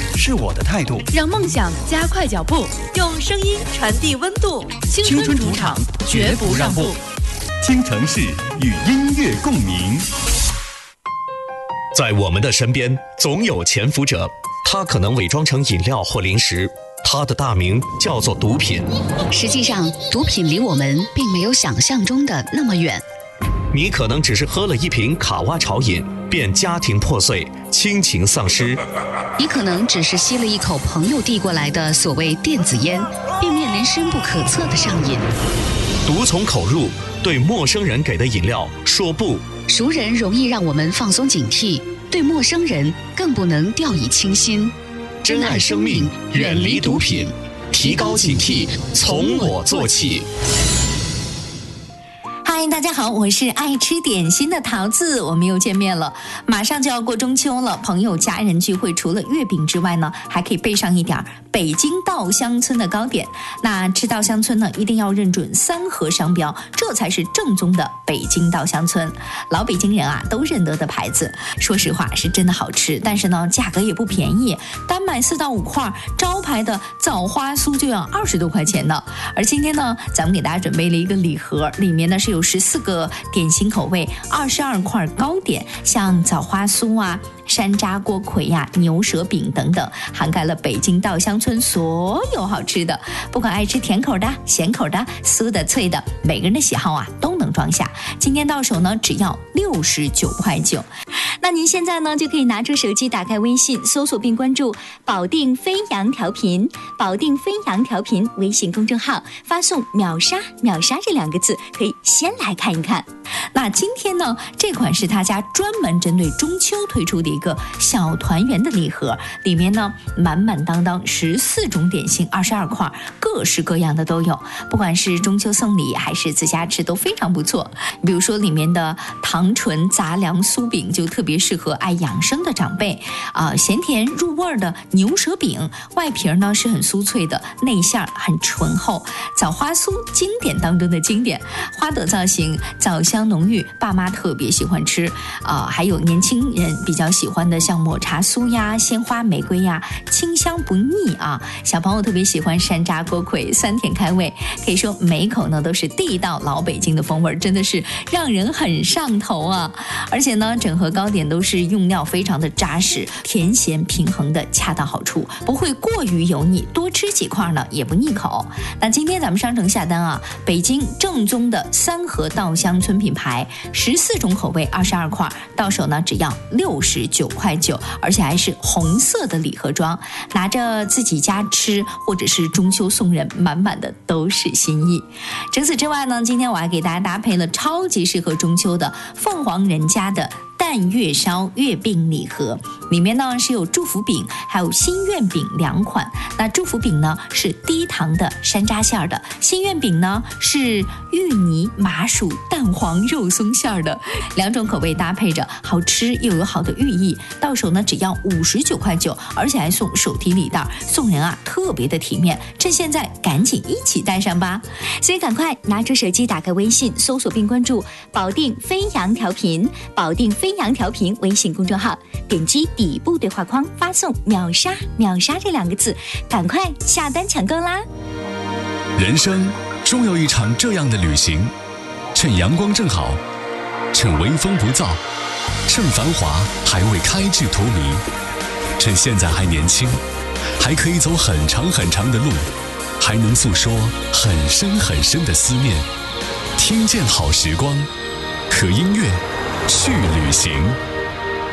是我的态度， 让梦想加快脚步，用声音传递温度。青春主场，绝不让步。 京城市与音乐共鸣。 在我们的身边，总有潜伏者，他可能伪装成饮料或零食，他的大名叫做毒品。 实际上，毒品离我们并没有想象中的那么远。 你可能只是喝了一瓶卡哇潮饮，便家庭破碎，亲情丧失。 你可能只是吸了一口朋友递过来的所谓电子烟，便面临深不可测的上瘾。 毒从口入，对陌生人给的饮料说不。 熟人容易让我们放松警惕，对陌生人更不能掉以轻心。 珍爱生命，远离毒品，提高警惕，从我做起。 嗨，大家好，我是爱吃点心的桃子，我们又见面了。马上就要过中秋了，朋友家人聚会，除了月饼之外呢，还可以备上一点北京稻香村的糕点。那吃稻香村呢，一定要认准3盒商标，这才是正宗的北京稻香村。老北京人啊都认得的牌子，说实话是真的好吃，但是呢价格也不便宜，单买4到5块，招牌的枣花酥就要20多块钱呢。而今天呢，咱们给大家准备了一个礼盒，里面呢是有14个点心口味，22块糕点，像枣花酥啊、山楂锅盔呀、牛舌饼等等，涵盖了北京稻香村所有好吃的。不管爱吃甜口的、咸口的、酥的、脆的，每个人的喜好啊都能装下。今天到手呢，只要69块9。那您现在呢就可以拿出手机，打开微信，搜索并关注保定飞扬调频，保定飞扬调频微信公众号，发送秒杀秒杀这2个字，可以先来看一看。那今天呢，这款是他家专门针对中秋推出的一个小团圆的礼盒，里面呢满满当当14种点心，22块，各式各样的都有，不管是中秋送礼还是自家吃都非常不错。比如说里面的糖醇杂粮酥饼就特别适合爱养生的长辈咸甜入味的牛舌饼，外皮呢是很酥脆的，内馅很醇厚。枣花酥经典当中的经典，花朵造型，枣香浓郁，爸妈特别喜欢吃还有年轻人比较喜欢的像抹茶酥呀、鲜花玫瑰呀，清香不腻啊。小朋友特别喜欢山楂锅盔，酸甜开胃，可以说每口呢都是地道老北京的风味，真的是让人很上头啊。而且呢，整盒糕点都是用料非常的扎实，甜咸平衡的恰到好处，不会过于油腻，多吃几块呢也不腻口。那今天咱们商城下单啊，北京正宗的3盒稻香村品牌，14种口味，22块，到手呢只要69块9，而且还是红色的礼盒装，拿着自己家吃或者是中秋送人，满满的都是心意。除此之外呢，今天我还给大家搭配了超级适合中秋的凤凰人家的蛋月烧月饼礼盒，里面呢是有祝福饼还有心愿饼2款。那祝福饼呢是低糖的山楂馅的，心愿饼呢是芋泥麻薯蛋黄肉松馅的，2种口味搭配着，好吃又有好的寓意。到手呢只要59块9，而且还送手提礼袋，送人啊特别的体面，趁现在赶紧一起带上吧。所以赶快拿出手机，打开微信，搜索并关注保定飞扬调频，保定飞扬调频微信公众号，点击底部对话框，发送秒杀秒杀这2个字，赶快下单抢购啦。 人生终有一场这样的旅行，趁阳光正好，趁微风不燥，趁繁华还未开至荼蘼，趁现在还年轻，还可以走很长很长的路，还能诉说很深很深的思念。听见好时光，和音乐去旅行。